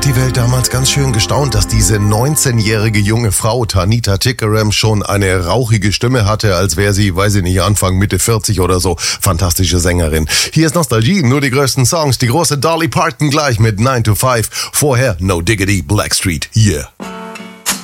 hat die Welt damals ganz schön gestaunt, dass diese 19-jährige junge Frau, Tanita Tikaram, schon eine rauchige Stimme hatte, als wäre sie, weiß ich nicht, Anfang, Mitte 40 oder so. Fantastische Sängerin. Hier ist Nostalgie, nur die größten Songs. Die große Dolly Parton gleich mit 9 to 5. Vorher No Diggity, Blackstreet. Yeah.